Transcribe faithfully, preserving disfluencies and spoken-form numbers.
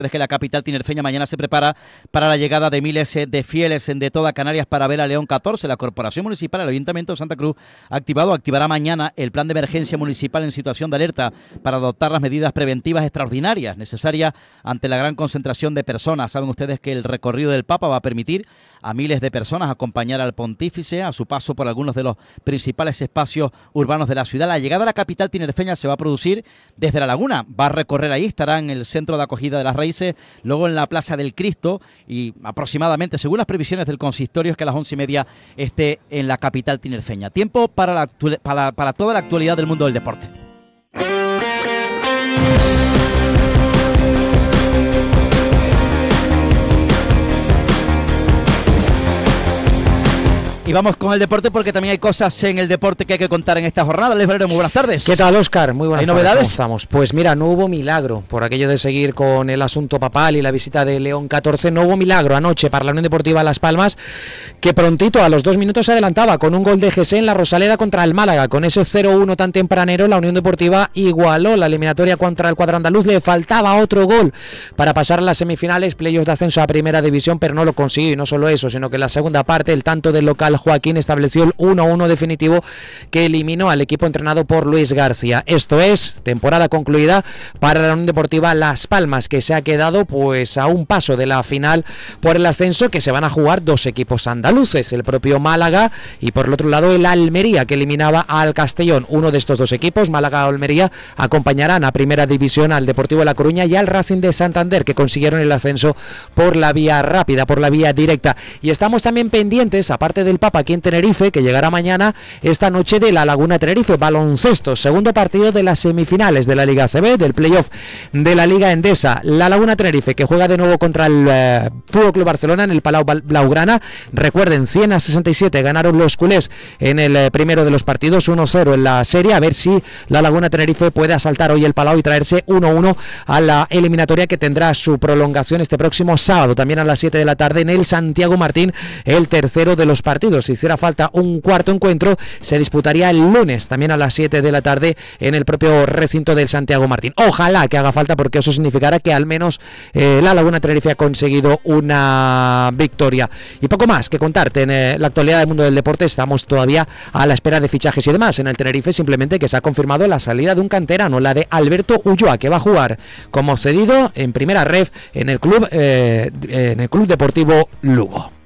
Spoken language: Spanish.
Es que la capital tinerfeña mañana se prepara para la llegada de miles de fieles de toda Canarias para ver a León catorce. La Corporación Municipal, el Ayuntamiento de Santa Cruz, ha activado, activará mañana el plan de emergencia municipal en situación de alerta para adoptar las medidas preventivas extraordinarias necesarias ante la gran concentración de personas. Saben ustedes que el recorrido del Papa va a permitir a miles de personas acompañar al pontífice a su paso por algunos de los principales espacios urbanos de la ciudad. La llegada a la capital tinerfeña se va a producir desde La Laguna. Va a recorrer ahí, estará en el centro de acogida de las raíces, luego en la Plaza del Cristo y aproximadamente, según las previsiones del consistorio, es que a las once y media esté en la capital tinerfeña. Tiempo para, la, para, para toda la actualidad del mundo del deporte. Y vamos con el deporte porque también hay cosas en el deporte que hay que contar en esta jornada. Les Valero, muy buenas tardes. ¿Qué tal, Óscar? Muy buenas ¿Hay tardes. novedades? ¿Cómo estamos? Pues mira, no hubo milagro por aquello de seguir con el asunto papal y la visita de León catorce. No hubo milagro anoche para la Unión Deportiva Las Palmas, que prontito a los dos minutos se adelantaba con un gol de Gesé en la Rosaleda contra el Málaga. Con ese cero uno tan tempranero, la Unión Deportiva igualó la eliminatoria contra el cuadro andaluz. Le faltaba otro gol para pasar a las semifinales, playoffs de ascenso a Primera División, pero no lo consiguió. Y no solo eso, sino que en la segunda parte el tanto del local Joaquín estableció el uno uno definitivo que eliminó al equipo entrenado por Luis García. Esto es temporada concluida para la Unión Deportiva Las Palmas, que se ha quedado pues a un paso de la final por el ascenso, que se van a jugar dos equipos andaluces, el propio Málaga y por el otro lado el Almería, que eliminaba al Castellón. Uno de estos dos equipos, Málaga o Almería, acompañarán a Primera División al Deportivo La Coruña y al Racing de Santander, que consiguieron el ascenso por la vía rápida, por la vía directa. Y estamos también pendientes, aparte del Papa aquí en Tenerife, que llegará mañana, esta noche, de la Laguna Tenerife, baloncesto, segundo partido de las semifinales de la Liga A C B, del playoff de la Liga Endesa. La Laguna Tenerife, que juega de nuevo contra el eh, Fútbol Club Barcelona en el Palau Blaugrana. Recuerden, cien a sesenta y siete ganaron los culés en el eh, primero de los partidos, uno cero en la serie. A ver si la Laguna Tenerife puede asaltar hoy el Palau y traerse uno uno a la eliminatoria, que tendrá su prolongación este próximo sábado, también a las siete de la tarde en el Santiago Martín, el tercero de los partidos. Si hiciera falta un cuarto encuentro, se disputaría el lunes también a las siete de la tarde en el propio recinto del Santiago Martín. Ojalá que haga falta, porque eso significará que al menos eh, la Laguna Tenerife ha conseguido una victoria. Y poco más que contarte en eh, la actualidad del mundo del deporte. Estamos todavía a la espera de fichajes y demás. En el Tenerife simplemente que se ha confirmado la salida de un canterano, la de Alberto Ulloa, que va a jugar como cedido en primera ref en el club, eh, en el Club Deportivo Lugo.